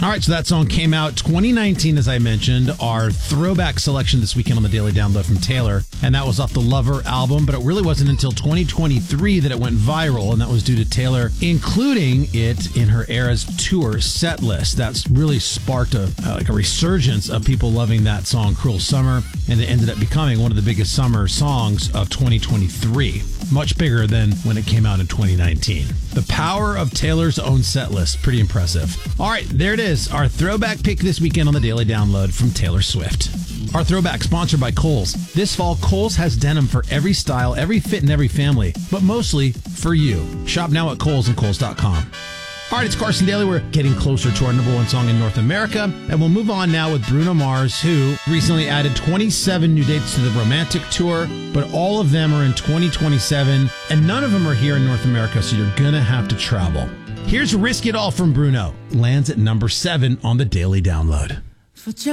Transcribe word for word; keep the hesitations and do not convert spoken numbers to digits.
All right, so that song came out twenty nineteen, as I mentioned, our throwback selection this weekend on the Daily Download from Taylor, and that was off the Lover album, but it really wasn't until twenty twenty-three that it went viral, and that was due to Taylor including it in her Eras tour set list. That's really sparked a uh, like a resurgence of people loving that song, Cruel Summer, and it ended up becoming one of the biggest summer songs of twenty twenty-three. Much bigger than when it came out in twenty nineteen. The power of Taylor's own set list. Pretty impressive. All right, there it is. Our throwback pick this weekend on the Daily Download from Taylor Swift. Our throwback sponsored by Kohl's. This fall, Kohl's has denim for every style, every fit, and every family, but mostly for you. Shop now at Kohl's and Kohl's dot com. All right, it's Carson Daly. We're getting closer to our number one song in North America, and we'll move on now with Bruno Mars, who recently added twenty-seven new dates to the Romantic Tour, but all of them are in twenty twenty-seven, and none of them are here in North America, so you're going to have to travel. Here's Risk It All from Bruno. Lands at number seven on the Daily Download.